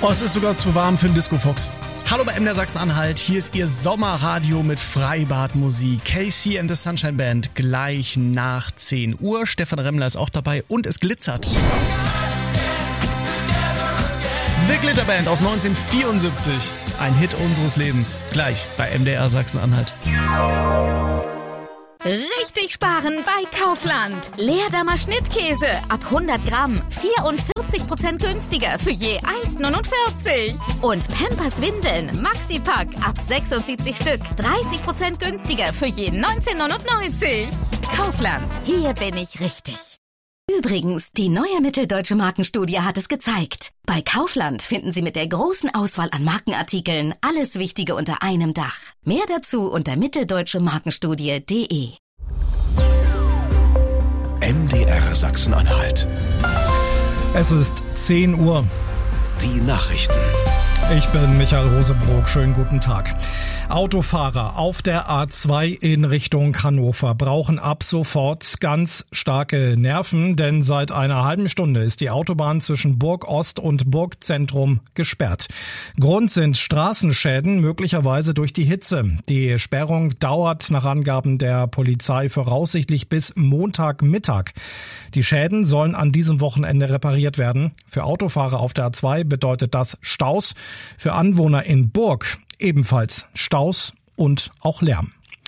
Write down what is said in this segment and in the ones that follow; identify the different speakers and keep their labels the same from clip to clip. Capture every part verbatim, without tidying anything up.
Speaker 1: Oh, es ist sogar zu warm für einen Disco-Fox. Hallo bei M D R Sachsen-Anhalt, hier ist Ihr Sommerradio mit Freibadmusik. K C and the Sunshine Band gleich nach zehn Uhr. Stefan Remmler ist auch dabei und es glitzert. The Glitter Band aus neunzehnhundertvierundsiebzig. Ein Hit unseres Lebens. Gleich bei M D R Sachsen-Anhalt.
Speaker 2: Richtig sparen bei Kaufland. Leerdammer Schnittkäse ab hundert Gramm. vierundvierzig Prozent günstiger für je eins neunundvierzig. Und Pampers Windeln Maxi-Pack ab sechsundsiebzig Stück. dreißig Prozent günstiger für je neunzehn neunundneunzig. Kaufland. Hier bin ich richtig. Übrigens, die neue Mitteldeutsche Markenstudie hat es gezeigt. Bei Kaufland finden Sie mit der großen Auswahl an Markenartikeln alles Wichtige unter einem Dach. Mehr dazu unter mitteldeutsche markenstudie punkt de.
Speaker 3: M D R Sachsen-Anhalt.
Speaker 4: Es ist zehn Uhr.
Speaker 3: Die Nachrichten.
Speaker 4: Ich bin Michael Rosebrook. Schönen guten Tag. Autofahrer auf der A zwei in Richtung Hannover brauchen ab sofort ganz starke Nerven, denn seit einer halben Stunde ist die Autobahn zwischen Burg Ost und Burgzentrum gesperrt. Grund sind Straßenschäden, möglicherweise durch die Hitze. Die Sperrung dauert nach Angaben der Polizei voraussichtlich bis Montagmittag. Die Schäden sollen an diesem Wochenende repariert werden. Für Autofahrer auf der A zwei bedeutet das Staus. Für Anwohner in Burg ebenfalls Staus und auch Lärm.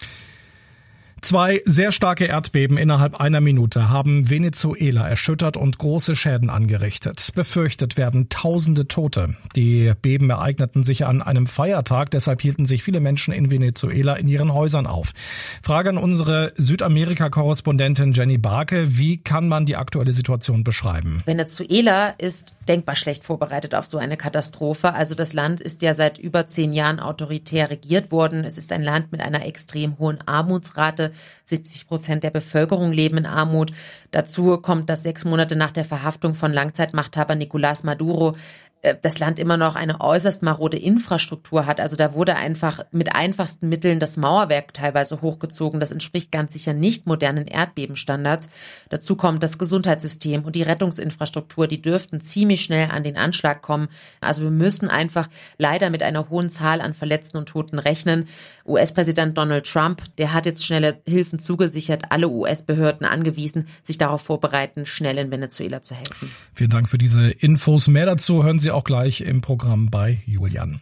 Speaker 4: Zwei sehr starke Erdbeben innerhalb einer Minute haben Venezuela erschüttert und große Schäden angerichtet. Befürchtet werden tausende Tote. Die Beben ereigneten sich an einem Feiertag, deshalb hielten sich viele Menschen in Venezuela in ihren Häusern auf. Frage an unsere Südamerika-Korrespondentin Jenny Barke, wie kann man die aktuelle Situation beschreiben?
Speaker 5: Venezuela ist denkbar schlecht vorbereitet auf so eine Katastrophe. Also das Land ist ja seit über zehn Jahren autoritär regiert worden. Es ist ein Land mit einer extrem hohen Armutsrate. siebzig Prozent der Bevölkerung leben in Armut. Dazu kommt, dass sechs Monate nach der Verhaftung von Langzeitmachthaber Nicolás Maduro das Land immer noch eine äußerst marode Infrastruktur hat. Also da wurde einfach mit einfachsten Mitteln das Mauerwerk teilweise hochgezogen. Das entspricht ganz sicher nicht modernen Erdbebenstandards. Dazu kommt das Gesundheitssystem und die Rettungsinfrastruktur. Die dürften ziemlich schnell an den Anschlag kommen. Also wir müssen einfach leider mit einer hohen Zahl an Verletzten und Toten rechnen. U S-Präsident Donald Trump, der hat jetzt schnelle Hilfen zugesichert, alle U S-Behörden angewiesen, sich darauf vorbereiten, schnell in Venezuela zu helfen.
Speaker 4: Vielen Dank für diese Infos. Mehr dazu hören Sie auch gleich im Programm bei Julian.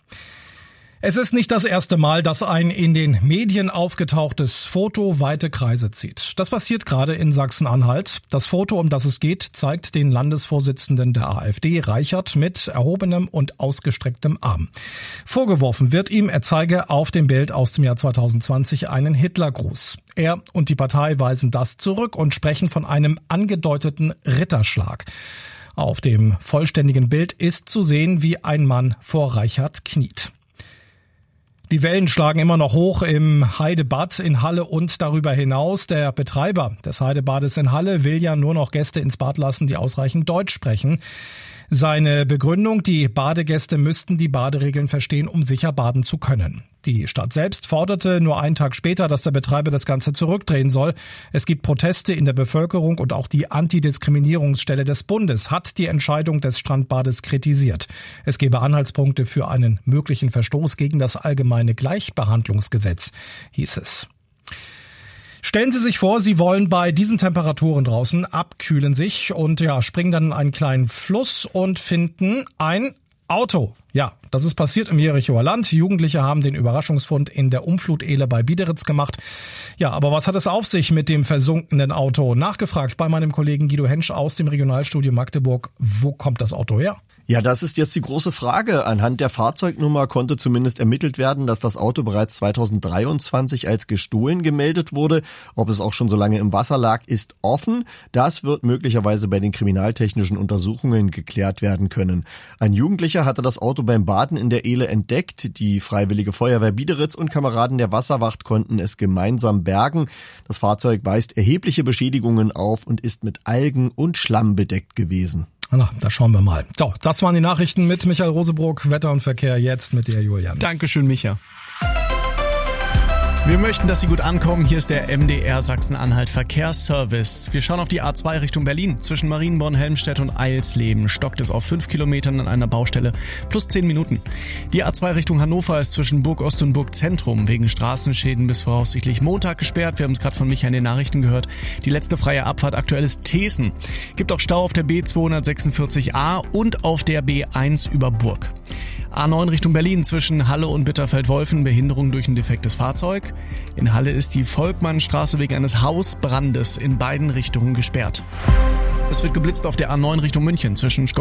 Speaker 4: Es ist nicht das erste Mal, dass ein in den Medien aufgetauchtes Foto weite Kreise zieht. Das passiert gerade in Sachsen-Anhalt. Das Foto, um das es geht, zeigt den Landesvorsitzenden der AfD, Reichert, mit erhobenem und ausgestrecktem Arm. Vorgeworfen wird ihm, er zeige auf dem Bild aus dem Jahr zweitausendzwanzig einen Hitlergruß. Er und die Partei weisen das zurück und sprechen von einem angedeuteten Ritterschlag. Auf dem vollständigen Bild ist zu sehen, wie ein Mann vor Reichert kniet. Die Wellen schlagen immer noch hoch im Heidebad in Halle und darüber hinaus. Der Betreiber des Heidebades in Halle will ja nur noch Gäste ins Bad lassen, die ausreichend Deutsch sprechen. Seine Begründung, die Badegäste müssten die Baderegeln verstehen, um sicher baden zu können. Die Stadt selbst forderte nur einen Tag später, dass der Betreiber das Ganze zurückdrehen soll. Es gibt Proteste in der Bevölkerung und auch die Antidiskriminierungsstelle des Bundes hat die Entscheidung des Strandbades kritisiert. Es gebe Anhaltspunkte für einen möglichen Verstoß gegen das allgemeine Gleichbehandlungsgesetz, hieß es. Stellen Sie sich vor, Sie wollen bei diesen Temperaturen draußen abkühlen sich und ja, springen dann in einen kleinen Fluss und finden ein Auto. Ja, das ist passiert im Jerichoer Land. Jugendliche haben den Überraschungsfund in der Umflutehle bei Biederitz gemacht. Ja, aber was hat es auf sich mit dem versunkenen Auto? Nachgefragt bei meinem Kollegen Guido Hensch aus dem Regionalstudio Magdeburg. Wo kommt das Auto her?
Speaker 6: Ja, das ist jetzt die große Frage. Anhand der Fahrzeugnummer konnte zumindest ermittelt werden, dass das Auto bereits zweitausenddreiundzwanzig als gestohlen gemeldet wurde. Ob es auch schon so lange im Wasser lag, ist offen. Das wird möglicherweise bei den kriminaltechnischen Untersuchungen geklärt werden können. Ein Jugendlicher hatte das Auto beim Baden in der Ehle entdeckt. Die Freiwillige Feuerwehr Biederitz und Kameraden der Wasserwacht konnten es gemeinsam bergen. Das Fahrzeug weist erhebliche Beschädigungen auf und ist mit Algen und Schlamm bedeckt gewesen.
Speaker 4: Na, da schauen wir mal. So, das waren die Nachrichten mit Michael Rosebrook. Wetter und Verkehr jetzt mit dir, Julian.
Speaker 1: Dankeschön, Micha. Wir möchten, dass Sie gut ankommen. Hier ist der M D R Sachsen-Anhalt Verkehrsservice. Wir schauen auf die A zwei Richtung Berlin. Zwischen Marienborn, Helmstedt und Eilsleben stockt es auf fünf Kilometern an einer Baustelle plus zehn Minuten. Die A zwei Richtung Hannover ist zwischen Burg Ost und Burg Zentrum wegen Straßenschäden bis voraussichtlich Montag gesperrt. Wir haben es gerade von Michael in den Nachrichten gehört. Die letzte freie Abfahrt aktuell ist Thesen. Gibt auch Stau auf der B zweihundertsechsundvierzig A und auf der B eins über Burg. A neun Richtung Berlin zwischen Halle und Bitterfeld-Wolfen, Behinderung durch ein defektes Fahrzeug. In Halle ist die Volkmannstraße wegen eines Hausbrandes in beiden Richtungen gesperrt. Es wird geblitzt auf der A neun Richtung München zwischen